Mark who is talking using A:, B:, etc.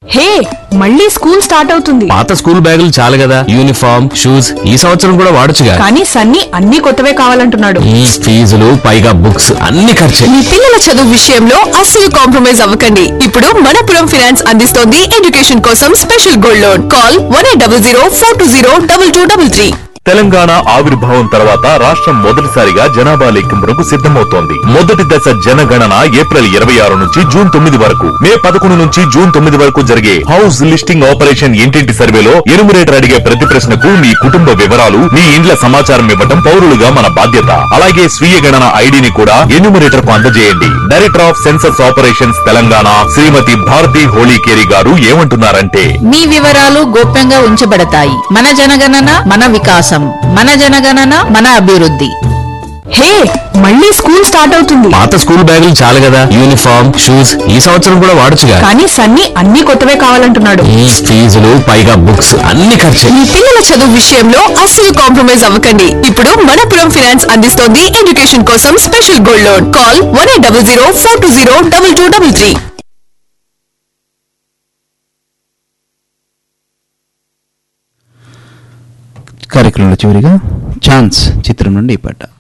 A: హే, మళ్ళీ school start అవుతుంది.
B: పాత స్కూల్ బ్యాగులు చాలు కదా, యూనిఫామ్ షూస్ ఈ సంవత్సరం కూడా వాడొచ్చుగా.
A: కానీ సన్నీ అన్ని కొత్తవే కావాలంటున్నాడు.
B: ఫీజులు పైగా బుక్స్ అన్ని ఖర్చే.
C: మీ పిల్లల చదువు విషయంలో అస్సలు కాంప్రమైజ్ అవ్వకండి. ఇప్పుడు మనపురం ఫైనాన్స్ అందిస్తోంది ఎడ్యుకేషన్ కోసం special gold loan. Call 1800 420 2233.
D: Telangana ఆవిర్భావం తర్వాత రాష్ట్రం మొదటిసారిగా జనాభా లెక్కింపునకు సిద్ధమవుతోంది. మొదటి దశ జనగణన ఏప్రిల్ 26 నుంచి జూన్ 9 వరకు, మే 11 నుంచి జూన్ 9 వరకు జరిగే హౌస్ లిస్టింగ్ ఆపరేషన్ ఇంటింటి సర్వేలో ఎన్యూమరేటర్ అడిగే ప్రతి ప్రశ్నకు మీ కుటుంబ వివరాలు, మీ ఇండ్ల సమాచారం ఇవ్వడం పౌరులుగా మన బాధ్యత. అలాగే స్వీయ గణన ఐడిని కూడా ఎన్యూమరేటర్ కు అందజేయండి. Director of census operations Telangana శ్రీమతి భారతి హోళీకేరి గారు ఏమంటున్నారంటే,
E: మీ వివరాలు గోప్యంగా ఉంచబడతాయి. మన జనగణన మన వికాసం, మన జనగణన మన అభివృద్ధి.
A: హే, మళ్ళీ స్కూల్ స్టార్ట్ అవుతుంది.
B: పాత స్కూల్ బ్యాగులు చాలు కదా, యూనిఫామ్ షూస్ ఈ సంవత్సరం కూడా వాడొచ్చుగా.
A: కానీ సన్నీ అన్ని కొత్తవే కావాలంటున్నాడు.
B: ఫీజులు పైగా బుక్స్ అన్ని ఖర్చే.
C: మీ పిల్లల చదువు విషయంలో అస్సలు కాంప్రమైజ్ అవ్వకండి. ఇప్పుడు మనపురం ఫైనాన్స్ అందిస్తోంది ఎడ్యుకేషన్ కోసం స్పెషల్ గోల్డ్ లోన్. కాల్ 1800 420 2233.
F: కార్యక్రమంలో చివరిగా ఛాన్స్ చిత్రం నుండి ఈ పాట.